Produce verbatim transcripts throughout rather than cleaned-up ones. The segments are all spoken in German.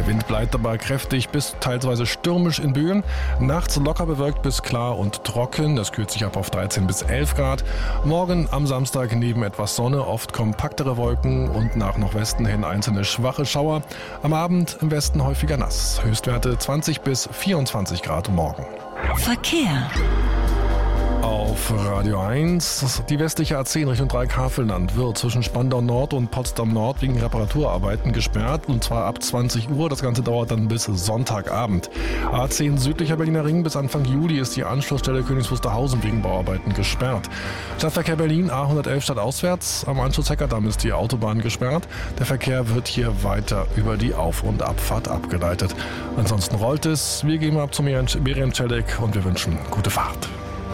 Der Wind bleibt aber kräftig bis teilweise stürmisch in Böen. Nachts locker bewölkt bis klar und trocken. Das kühlt sich ab auf dreizehn bis elf Grad. Morgen am Samstag neben etwas Sonne, oft kompaktere Wolken und nach Nordwesten hin einzelne schwache Schauer. Am Abend im Westen häufiger nass. Höchstwerte zwanzig bis vierundzwanzig Grad morgen. Verkehr. Auf Radio eins. Die westliche A zehn Richtung Dreikamp wird zwischen Spandau Nord und Potsdam Nord wegen Reparaturarbeiten gesperrt. Und zwar ab zwanzig Uhr. Das Ganze dauert dann bis Sonntagabend. A zehn südlicher Berliner Ring bis Anfang Juli ist die Anschlussstelle Königs Wusterhausen wegen Bauarbeiten gesperrt. Stadtverkehr Berlin A hundertelf stadtauswärts. Am Anschluss Heckerdamm ist die Autobahn gesperrt. Der Verkehr wird hier weiter über die Auf- und Abfahrt abgeleitet. Ansonsten rollt es. Wir gehen ab zum Miriam Celik und wir wünschen gute Fahrt.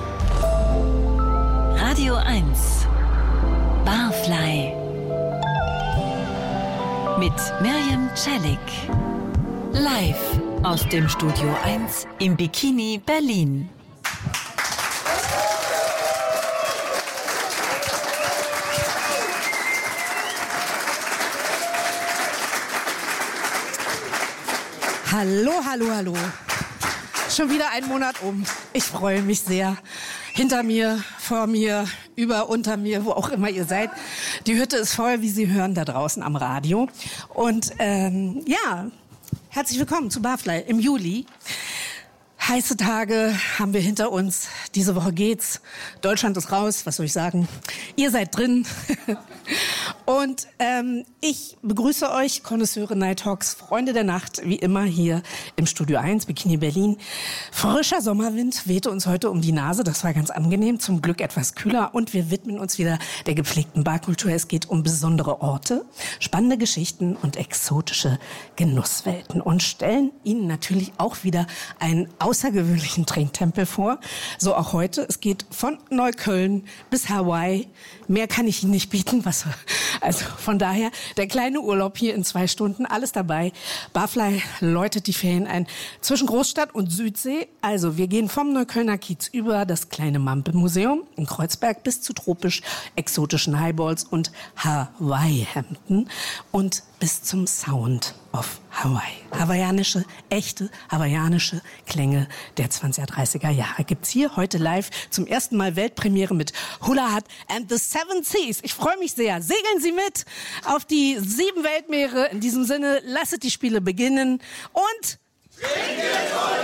Radio eins Barfly mit Miriam Celik. Live aus dem Studio eins im Bikini Berlin. Hallo, hallo, hallo. Schon wieder ein Monat um. Ich freue mich sehr. Hinter mir, vor mir, über, unter mir, wo auch immer ihr seid. Die Hütte ist voll, wie Sie hören, da draußen am Radio. Und ähm, ja, herzlich willkommen zu Barfly im Juli. Heiße Tage haben wir hinter uns. Diese Woche geht's. Deutschland ist raus, was soll ich sagen? Ihr seid drin. Und ähm, ich begrüße euch, Connoisseure Nighthawks, Freunde der Nacht, wie immer hier im Studio eins, Bikini Berlin. Frischer Sommerwind wehte uns heute um die Nase, das war ganz angenehm, zum Glück etwas kühler. Und wir widmen uns wieder der gepflegten Barkultur. Es geht um besondere Orte, spannende Geschichten und exotische Genusswelten. Und stellen Ihnen natürlich auch wieder einen außergewöhnlichen Trinktempel vor. So auch heute. Es geht von Neukölln bis Hawaii. Mehr kann ich Ihnen nicht bieten. Was, also von daher, der kleine Urlaub hier in zwei Stunden, alles dabei. Barfly läutet die Ferien ein zwischen Großstadt und Südsee. Also wir gehen vom Neuköllner Kiez über das kleine Mampelmuseum in Kreuzberg bis zu tropisch exotischen Highballs und Hawaii-Hemden und bis zum Sound of Hawaii. Hawaiianische, echte hawaiianische Klänge der zwanziger, dreißiger Jahre gibt's hier heute live zum ersten Mal Weltpremiere mit Hula Hut and the Seven Seas. Ich freue mich sehr. Segeln Sie mit auf die sieben Weltmeere. In diesem Sinne, lasset die Spiele beginnen und trinket